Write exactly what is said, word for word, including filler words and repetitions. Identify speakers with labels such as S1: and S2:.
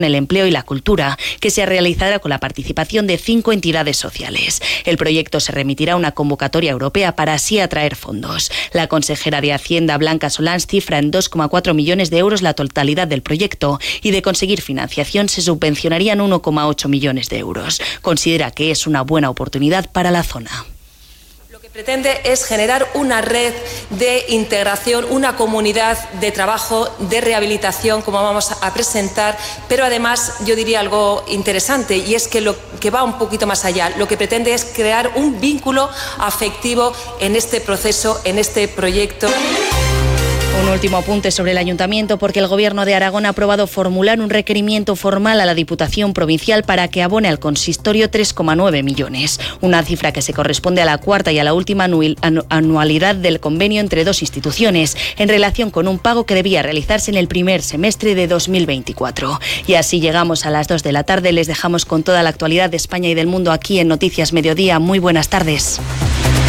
S1: el empleo y la cultura, que se realizará con la participación de cinco entidades sociales. El proyecto se remitirá a una convocatoria europea para así atraer fondos. La consejera de Hacienda, Blanca Solans, cifra en dos coma cuatro millones de euros la totalidad del proyecto y de conseguir financiación se subvencionarían uno coma ocho millones de euros. Considera que es una buena oportunidad para la zona.
S2: Pretende es generar una red de integración, una comunidad de trabajo, de rehabilitación, como vamos a presentar, pero además yo diría algo interesante y es que lo que va un poquito más allá. Lo que pretende es crear un vínculo afectivo en este proceso, en este proyecto.
S1: Un último apunte sobre el Ayuntamiento, porque el Gobierno de Aragón ha aprobado formular un requerimiento formal a la Diputación Provincial para que abone al consistorio tres coma nueve millones, una cifra que se corresponde a la cuarta y a la última anualidad del convenio entre dos instituciones, en relación con un pago que debía realizarse en el primer semestre de dos mil veinticuatro. Y así llegamos a las dos de la tarde. Les dejamos con toda la actualidad de España y del mundo aquí en Noticias Mediodía. Muy buenas tardes.